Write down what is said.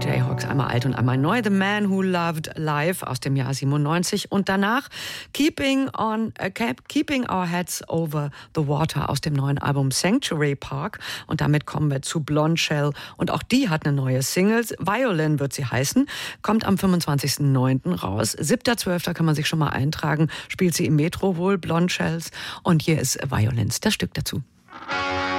Jayhawks, einmal alt und einmal neu. The Man Who Loved Live aus dem Jahr 97 und danach Keeping Our Heads Over the Water aus dem neuen Album Sanctuary Park. Und damit kommen wir zu Blonde Shell und auch die hat eine neue Single. Violin wird sie heißen, kommt am 25.09. raus. 7.12. kann man sich schon mal eintragen, spielt sie im Metro wohl, Blonde Shells. Und hier ist Violins, das Stück dazu.